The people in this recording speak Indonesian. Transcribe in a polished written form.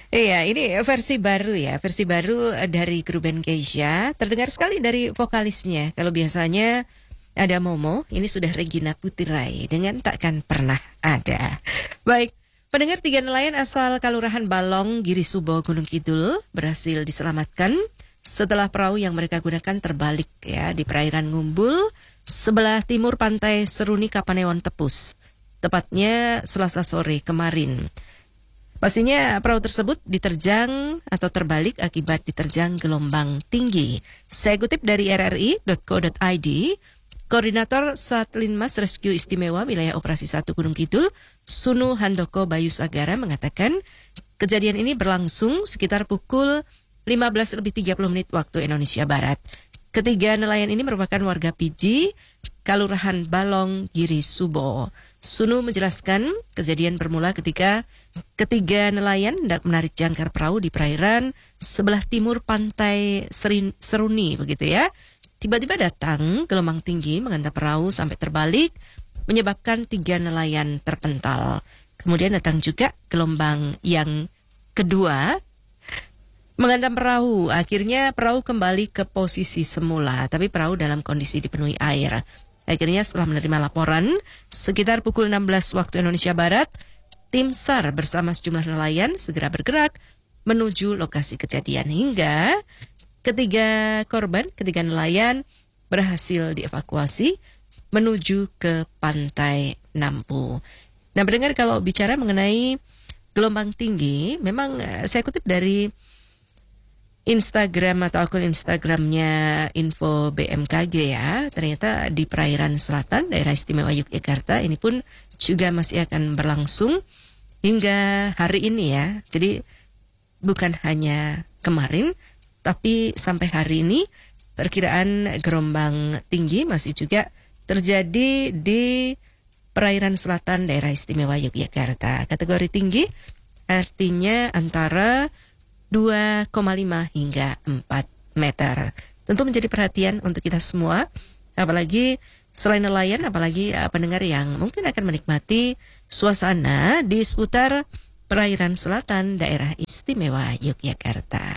Iya, ini versi baru ya, versi baru dari grup band Geisha. Terdengar sekali dari vokalisnya. Kalau biasanya ada Momo, ini sudah Regina Putirai dengan Takkan Pernah Ada. Baik, pendengar, tiga nelayan asal Kalurahan Balong, Giri Subo, Gunung Kidul berhasil diselamatkan setelah perahu yang mereka gunakan terbalik ya di perairan Ngumbul, sebelah timur pantai Seruni, Kapanewon, Tepus. Tepatnya Selasa sore kemarin. Pastinya perahu tersebut diterjang atau terbalik akibat diterjang gelombang tinggi. Saya kutip dari rri.co.id, Koordinator Satlinmas Rescue Istimewa Wilayah Operasi 1 Gunung Kidul, Sunu Handoko Bayu Sagara mengatakan, kejadian ini berlangsung sekitar pukul 15:30 waktu Indonesia Barat. Ketiga nelayan ini merupakan warga Piji, Kalurahan Balong, Giri Subo. Sunu menjelaskan kejadian bermula ketika ketiga nelayan hendak menarik jangkar perahu di perairan sebelah timur pantai Seruni begitu ya. Tiba-tiba datang gelombang tinggi menghantam perahu sampai terbalik, menyebabkan tiga nelayan terpental. Kemudian datang juga gelombang yang kedua menghantam perahu. Akhirnya perahu kembali ke posisi semula, tapi perahu dalam kondisi dipenuhi air. Akhirnya setelah menerima laporan, sekitar pukul 16 waktu Indonesia Barat, tim SAR bersama sejumlah nelayan segera bergerak menuju lokasi kejadian hingga ketiga nelayan berhasil dievakuasi menuju ke pantai Nampu. Nah, mendengar kalau bicara mengenai gelombang tinggi, memang saya kutip dari Instagram atau akun Instagramnya Info BMKG ya, ternyata di perairan selatan daerah istimewa Yogyakarta ini pun juga masih akan berlangsung hingga hari ini ya. Jadi bukan hanya kemarin, tapi sampai hari ini perkiraan gelombang tinggi masih juga terjadi di perairan selatan daerah istimewa Yogyakarta. Kategori tinggi artinya antara 2,5 hingga 4 meter. Tentu menjadi perhatian untuk kita semua, apalagi selain nelayan, apalagi pendengar yang mungkin akan menikmati suasana di seputar perairan selatan daerah istimewa Yogyakarta.